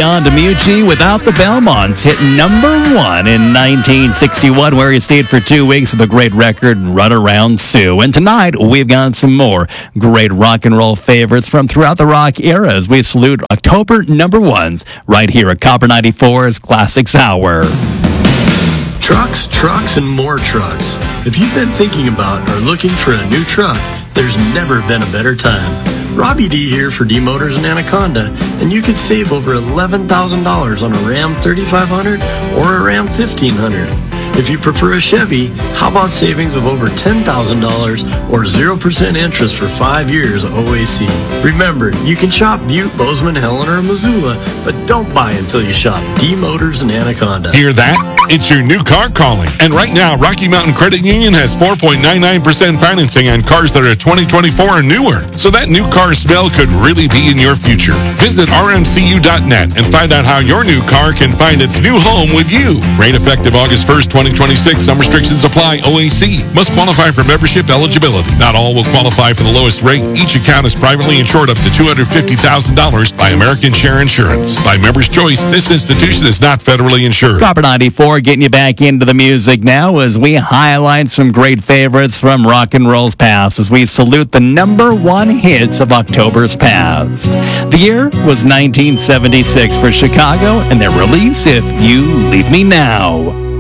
John DiMucci without the Belmonts hit number 1 in 1961, where he stayed for 2 weeks with a great record, Run Around Sue. And tonight, we've got some more great rock and roll favorites from throughout the rock era as we salute October number 1s right here at Copper 94's Classics Hour. Trucks, trucks, and more trucks. If you've been thinking about or looking for a new truck, there's never been a better time. Robbie D here for D Motors and Anaconda, and you could save over $11,000 on a Ram 3500 or a Ram 1500. If you prefer a Chevy, how about savings of over $10,000 or 0% interest for 5 years OAC? Remember, you can shop Butte, Bozeman, Helena, or Missoula, but don't buy until you shop D Motors and Anaconda. Hear that? It's your new car calling. And right now, Rocky Mountain Credit Union has 4.99% financing on cars that are 2024 or newer. So that new car smell could really be in your future. Visit rmcu.net and find out how your new car can find its new home with you. Rate effective August 1st, 2026. Some restrictions apply. OAC. Must qualify for membership eligibility. Not all will qualify for the lowest rate. Each account is privately insured up to $250,000 by American Share Insurance. By Members' Choice, this institution is not federally insured. Copper 94 getting you back into the music now as we highlight some great favorites from rock and roll's past as we salute the number 1 hits of October's past. The year was 1976 for Chicago and their release, If You Leave Me Now.